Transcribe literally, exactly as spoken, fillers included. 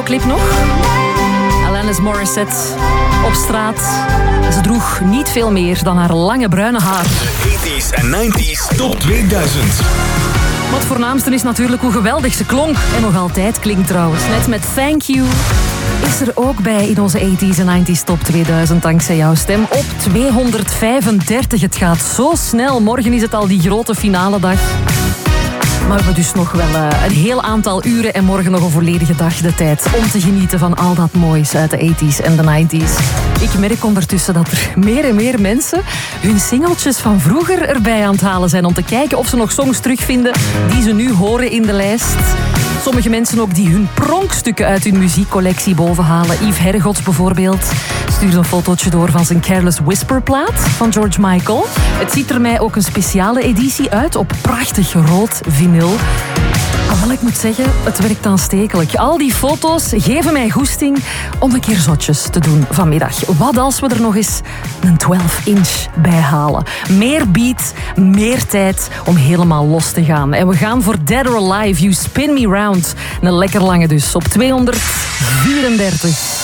videoclip nog. Alanis Morissette op straat. Ze droeg niet veel meer dan haar lange bruine haar. De tachtiger en negentiger top tweeduizend. Wat voornaamste is natuurlijk hoe geweldig ze klonk. En nog altijd klinkt trouwens. Net met Thank You is er ook bij in onze tachtiger en negentiger top tweeduizend dankzij jouw stem op tweehonderdvijfendertig. Het gaat zo snel. Morgen is het al die grote finale dag. Maar we hebben dus nog wel uh, een heel aantal uren en morgen nog een volledige dag de tijd om te genieten van al dat moois uit de tachtigers en de negentiger. Ik merk ondertussen dat er meer en meer mensen hun singeltjes van vroeger erbij aan het halen zijn om te kijken of ze nog songs terugvinden die ze nu horen in de lijst. Sommige mensen ook die hun pronkstukken uit hun muziekcollectie bovenhalen. Yves Hergots bijvoorbeeld stuurt een fotootje door van zijn Careless Whisper plaat van George Michael. Het ziet er mij ook een speciale editie uit op prachtig rood vinyl. Wel, ik moet zeggen, het werkt aanstekelijk. Al die foto's geven mij goesting om een keer zotjes te doen vanmiddag. Wat als we er nog eens een twaalf inch bij halen? Meer beat, meer tijd om helemaal los te gaan. En we gaan voor Dead or Alive, You Spin Me Round. Een lekker lange dus, op tweehonderdvierendertig.